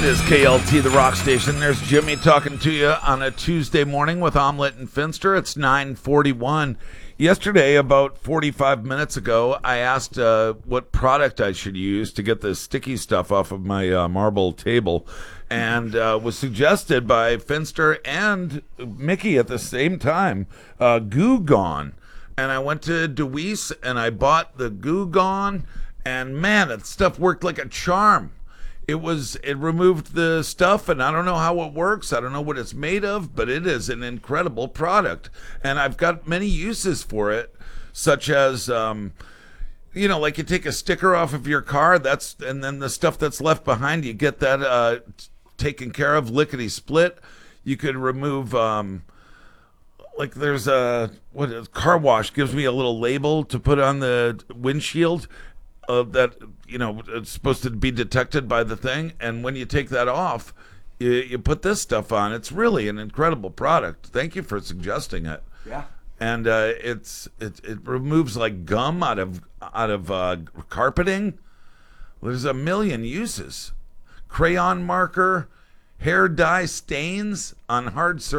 is KLT, the rock station. There's Jimmy talking to you on a Tuesday morning with Omelet and Finster. It's 9:41. Yesterday, about 45 minutes ago, I asked what product I should use to get the sticky stuff off of my marble table, and was suggested by Finster and Mickey at the same time, Goo Gone. And I went to Deweese and I bought the Goo Gone, and man, that stuff worked like a charm. It removed the stuff, and I don't know how it works. I don't know what it's made of, but it is an incredible product. And I've got many uses for it, such as, like you take a sticker off of your car, and then the stuff that's left behind, you get that taken care of, lickety split. You could remove, there's a car wash gives me a little label to put on the windshield that it's supposed to be detected by the thing, and when you take that off, you put this stuff on. It's really an incredible product. Thank you for suggesting it. Yeah. And it removes like gum out of carpeting. There's a million uses. Crayon marker, hair dye stains on hard surface.